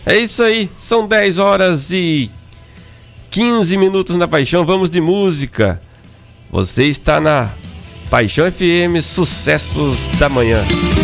É isso aí, são 10 horas e 15 minutos na Paixão, vamos de música. Você está na Paixão FM, sucessos da manhã.